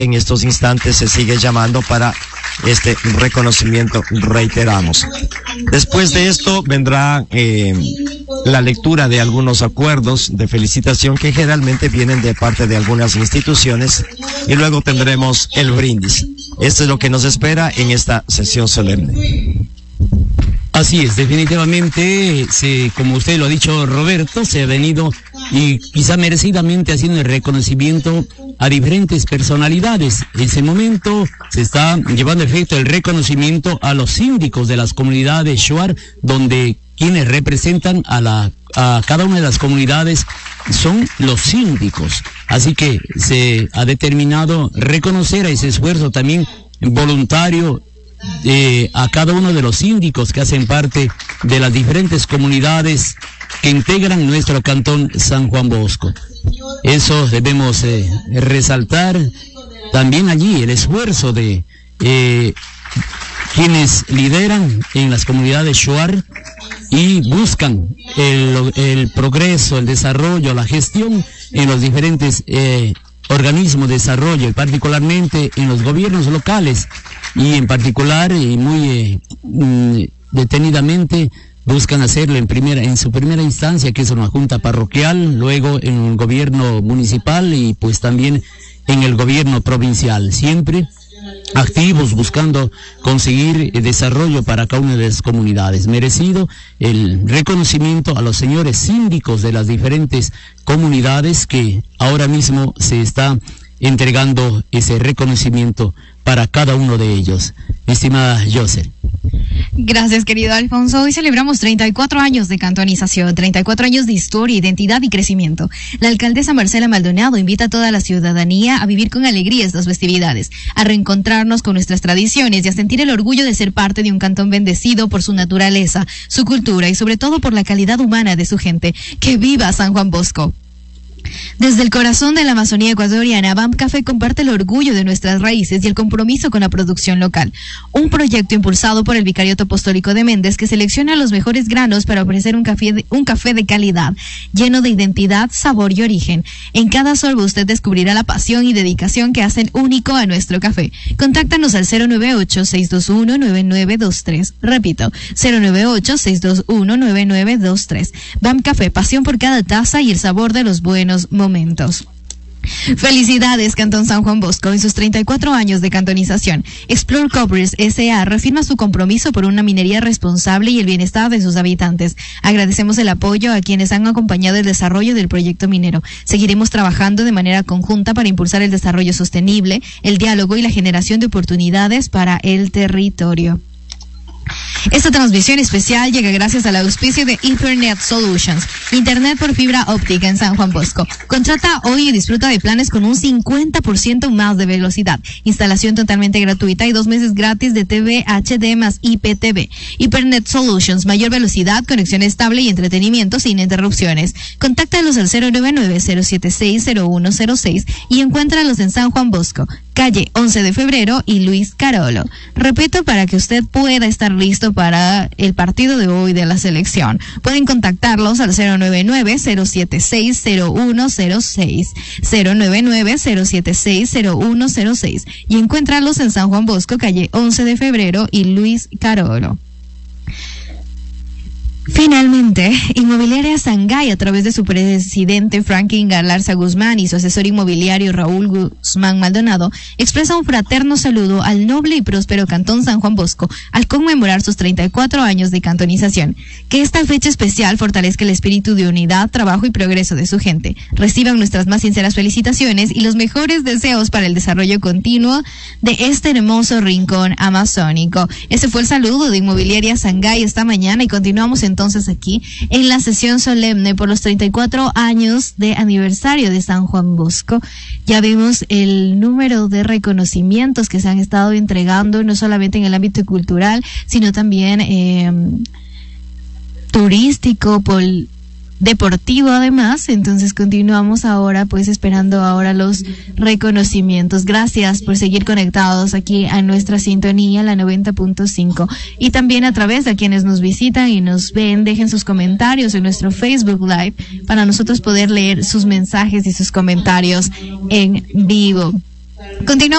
en estos instantes se sigue llamando para este reconocimiento, reiteramos. Después de esto vendrá la lectura de algunos acuerdos de felicitación que generalmente vienen de parte de algunas instituciones y luego tendremos el brindis. Esto es lo que nos espera en esta sesión solemne. Así es, definitivamente, como usted lo ha dicho, Roberto, se ha venido y quizá merecidamente haciendo el reconocimiento a diferentes personalidades. En ese momento se está llevando a efecto el reconocimiento a los síndicos de las comunidades Shuar, donde quienes representan a cada una de las comunidades son los síndicos. Así que se ha determinado reconocer a ese esfuerzo también voluntario a cada uno de los síndicos que hacen parte de las diferentes comunidades que integran nuestro cantón San Juan Bosco. Eso debemos resaltar. También allí el esfuerzo de quienes lideran en las comunidades Shuar y buscan el progreso, el desarrollo, la gestión en los diferentes organismos de desarrollo, y particularmente en los gobiernos locales, y en particular y muy detenidamente buscan hacerlo en su primera instancia, que es una junta parroquial, luego en el gobierno municipal y pues también en el gobierno provincial, siempre activos buscando conseguir desarrollo para cada una de las comunidades. Merecido el reconocimiento a los señores síndicos de las diferentes comunidades que ahora mismo se está entregando ese reconocimiento para cada uno de ellos. Estimada José. Gracias, querido Alfonso. Hoy celebramos 34 años de cantonización, 34 años de historia, identidad y crecimiento. La alcaldesa Marcela Maldonado invita a toda la ciudadanía a vivir con alegría estas festividades, a reencontrarnos con nuestras tradiciones y a sentir el orgullo de ser parte de un cantón bendecido por su naturaleza, su cultura y sobre todo por la calidad humana de su gente. ¡Que viva San Juan Bosco! Desde el corazón de la Amazonía ecuatoriana, BAM Café comparte el orgullo de nuestras raíces y el compromiso con la producción local. Un proyecto impulsado por el Vicariato Apostólico de Méndez que selecciona los mejores granos para ofrecer un café de calidad, lleno de identidad, sabor y origen. En cada sorbo usted descubrirá la pasión y dedicación que hacen único a nuestro café. Contáctanos al 098-621-9923. Repito, 098-621-9923. BAM Café, pasión por cada taza y el sabor de los buenos momentos. Felicidades, Cantón San Juan Bosco, en sus 34 años de cantonización. Explore Coppers S.A. reafirma su compromiso por una minería responsable y el bienestar de sus habitantes. Agradecemos el apoyo a quienes han acompañado el desarrollo del proyecto minero. Seguiremos trabajando de manera conjunta para impulsar el desarrollo sostenible, el diálogo y la generación de oportunidades para el territorio. Esta transmisión especial llega gracias al auspicio de Internet Solutions, Internet por fibra óptica en San Juan Bosco. Contrata hoy y disfruta de planes con un 50% más de velocidad, instalación totalmente gratuita y 2 meses gratis de TV HD más IPTV. Internet Solutions, mayor velocidad, conexión estable y entretenimiento sin interrupciones. Contáctalos al 099-076-0106 y encuéntralos en San Juan Bosco, calle 11 de febrero y Luis Carolo. Repito, para que usted pueda estar listo para el partido de hoy de la selección. Pueden contactarlos al 099-076-0106, 099-076-0106 y encuéntralos en San Juan Bosco, calle 11 de febrero y Luis Carolo. Finalmente, Inmobiliaria Sangay, a través de su presidente Franklin Galarza Guzmán y su asesor inmobiliario Raúl Guzmán Maldonado, expresa un fraterno saludo al noble y próspero Cantón San Juan Bosco al conmemorar sus 34 años de cantonización. Que esta fecha especial fortalezca el espíritu de unidad, trabajo y progreso de su gente. Reciban nuestras más sinceras felicitaciones y los mejores deseos para el desarrollo continuo de este hermoso rincón amazónico. Ese fue el saludo de Inmobiliaria Sangay esta mañana y continuamos entonces aquí en la sesión solemne por los 34 años de aniversario de San Juan Bosco. Ya vimos el número de reconocimientos que se han estado entregando, no solamente en el ámbito cultural, sino también turístico, deportivo además. Entonces continuamos ahora pues esperando ahora los reconocimientos. Gracias por seguir conectados aquí a nuestra sintonía, la 90.5, y también a través de quienes nos visitan y nos ven. Dejen sus comentarios en nuestro Facebook Live para nosotros poder leer sus mensajes y sus comentarios en vivo. Continuamos.